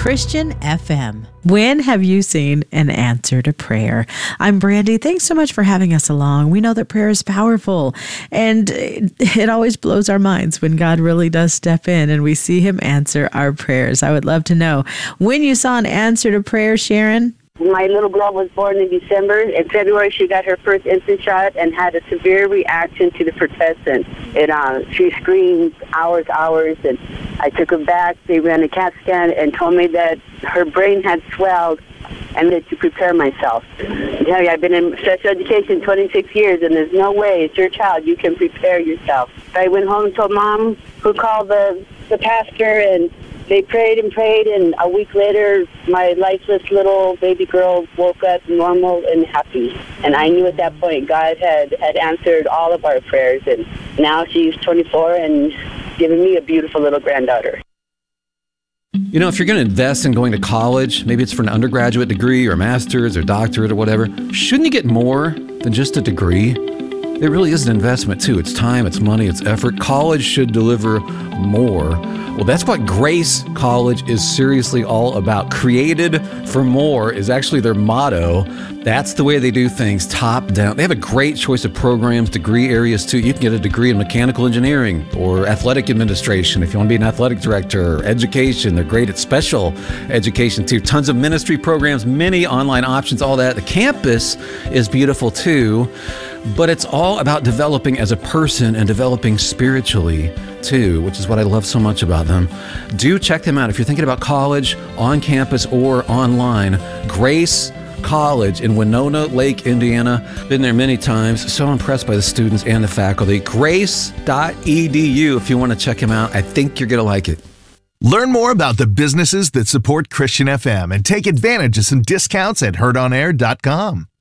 Christian FM. When have you seen an answer to prayer? I'm Brandy. Thanks so much for having us along. We know that prayer is powerful, and it always blows our minds when God really does step in and we see him answer our prayers. I would love to know when you saw an answer to prayer, Sharon. My little girl was born in December. In February, she got her first infant shot and had a severe reaction to the Pertessin. She screamed hours, and I took her back. They ran a CAT scan and told me that her brain had swelled and that to prepare myself. I tell you, I've been in special education 26 years, and there's no way, it's your child, you can prepare yourself. I went home and told Mom, who called the pastor, and they prayed, and a week later, my lifeless little baby girl woke up normal and happy. And I knew at that point God had answered all of our prayers, and now she's 24 and giving me a beautiful little granddaughter. You know, if you're going to invest in going to college, maybe it's for an undergraduate degree or a master's or doctorate or whatever, shouldn't you get more than just a degree? It really is an investment, too. It's time, it's money, it's effort. College should deliver more. Well, that's what Grace College is seriously all about. Created for more is actually their motto. That's the way they do things, top down. They have a great choice of programs, degree areas, too. You can get a degree in mechanical engineering or athletic administration if you want to be an athletic director, or education. They're great at special education, too. Tons of ministry programs, many online options, all that. The campus is beautiful, too. But it's all about developing as a person and developing spiritually, too, which is what I love so much about them. Do check them out if you're thinking about college, on campus, or online. Grace College in Winona Lake, Indiana. Been there many times. So impressed by the students and the faculty. Grace.edu if you want to check them out. I think you're going to like it. Learn more about the businesses that support Christian FM and take advantage of some discounts at heardonair.com.